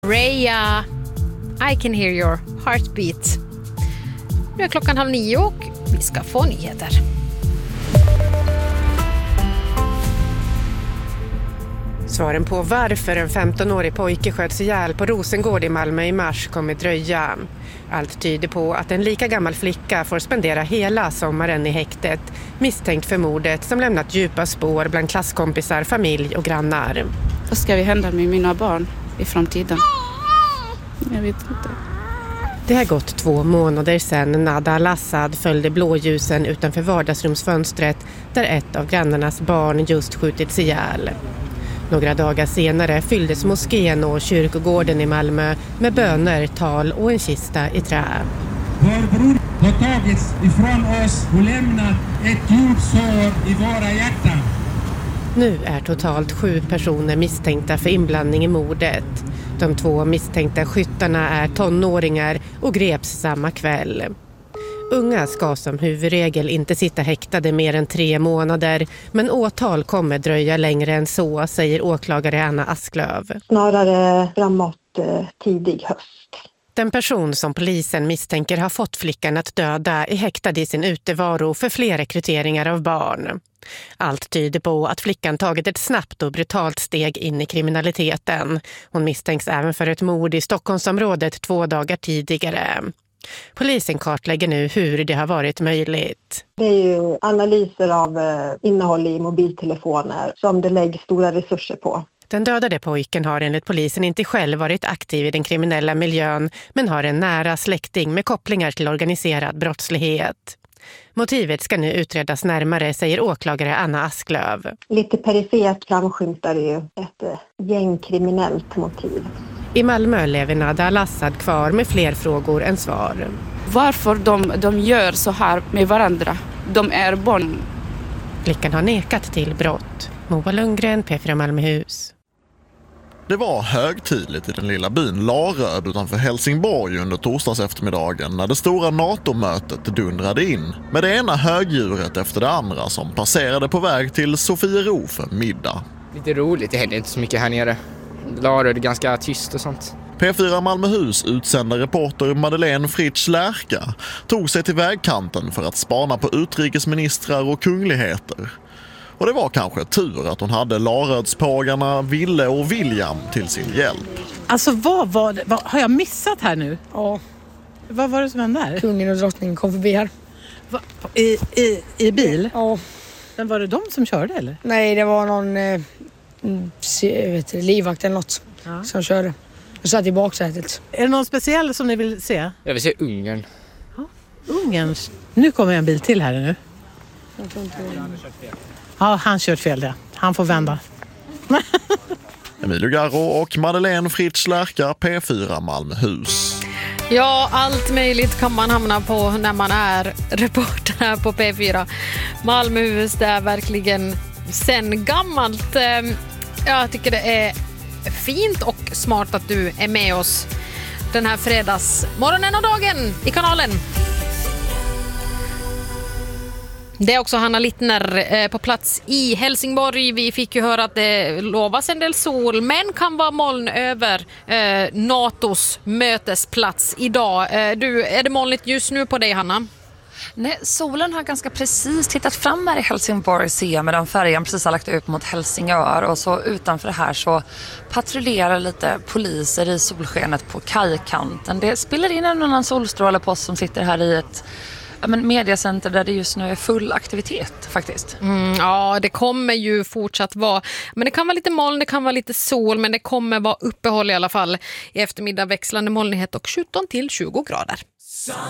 Raya, I can hear your heartbeat. Nu är klockan 8:30 och vi ska få nyheter. Svaren på varför en 15-årig pojke sköts ihjäl på Rosengård i Malmö i mars kommer dröja. Allt tyder på att en lika gammal flicka får spendera hela sommaren i häktet, misstänkt för mordet som lämnat djupa spår bland klasskompisar, familj och grannar. Vad ska vi hända med mina barn i framtiden? Jag vet inte. Det har gått 2 månader sedan Nada Al-Assad följde blåljusen utanför vardagsrumsfönstret där ett av grannarnas barn just skjutits ihjäl. Några dagar senare fylldes moskén och kyrkogården i Malmö med böner, tal och en kista i trä. Vår bror har tagits ifrån oss och lämnat ett djupt sår i våra hjärtan. Nu är totalt 7 personer misstänkta för inblandning i mordet. De 2 misstänkta skyttarna är tonåringar och greps samma kväll. Unga ska som huvudregel inte sitta häktade mer än 3 månader, men åtal kommer dröja längre än så, säger åklagare Anna Asklöv. Snarare framåt tidig höst. Den person som polisen misstänker har fått flickan att döda är häktad i sin utevaro för fler rekryteringar av barn. Allt tyder på att flickan tagit ett snabbt och brutalt steg in i kriminaliteten. Hon misstänks även för ett mord i Stockholmsområdet 2 dagar tidigare. Polisen kartlägger nu hur det har varit möjligt. Det är ju analyser av innehåll i mobiltelefoner som det läggs stora resurser på. Den dödade pojken har enligt polisen inte själv varit aktiv i den kriminella miljön, men har en nära släkting med kopplingar till organiserad brottslighet. Motivet ska nu utredas närmare, säger åklagare Anna Asklöv. Lite perifert framskymtar ju ett gängkriminellt motiv. I Malmö lever Nada Al-Assad kvar med fler frågor än svar. Varför de gör så här med varandra? De är barn. Flickan har nekat till brott. Moa Lundgren, P4 Malmöhus. Det var högtidligt i den lilla byn Laröd utanför Helsingborg under torsdags eftermiddagen när det stora NATO-mötet dundrade in med det ena högdjuret efter det andra som passerade på väg till Sofiero för middag. Lite roligt, det händer inte så mycket här nere. Laröd är ganska tyst och sånt. P4 Malmöhus utsända reporter Madeleine Fritsch Lärka tog sig till vägkanten för att spana på utrikesministrar och kungligheter. Och det var kanske tur att hon hade Larödspågarna Ville och William till sin hjälp. Alltså vad har jag missat här nu? Ja. Vad var det som hände här? Kungen och drottningen kom förbi här. I bil? Ja. Men var det de som körde eller? Nej, det var någon livvakt eller något som körde. Jag satt i baksätet. Är det någon speciell som ni vill se? Jag vill se Ungern. Ja, Ungern. Nu kommer en bil till här nu. Ja, han kört fel det. Han får vända. Emilio Garro och Madeleine Fritsch Lärka, P4 Malmöhus. Ja, allt möjligt kan man hamna på när man är reporter här på P4 Malmöhus. Det är verkligen sen gammalt. Jag tycker det är fint och smart att du är med oss den här fredagsmorgonen och dagen i kanalen. Det är också Hanna Littner på plats i Helsingborg. Vi fick ju höra att det lovas en del sol, men kan vara moln över NATOs mötesplats idag. Är det molnigt just nu på dig, Hanna? Nej, solen har ganska precis tittat fram här i Helsingborg, ser jag, medan färjan precis har lagt ut mot Helsingör. Och så utanför här så patrullerar lite poliser i solskenet på kajkanten. Det spiller in en annan solstråle på oss som sitter här i ett mediacenter där det just nu är full aktivitet faktiskt. Ja, det kommer ju fortsatt vara. Men det kan vara lite moln, det kan vara lite sol, men det kommer vara uppehåll i alla fall. I eftermiddag växlande molnighet och 17 till 20 grader.